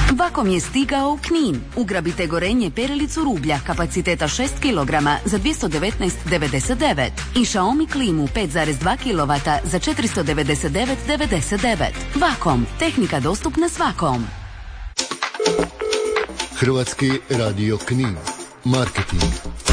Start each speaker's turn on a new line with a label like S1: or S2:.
S1: Vakom je stigao u Knin. Ugrabite gorenje perilicu rublja kapaciteta 6 kg za 219,99 i Xiaomi klimu 5,2 kW za 499,99. Vakom, tehnika dostupna svakom.
S2: Hrvatski radio Knin. Marketing.